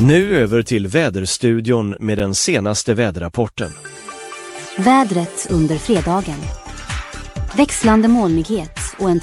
Nu över till väderstudion med den senaste väderrapporten. Vädret under fredagen. Växlande molnighet och en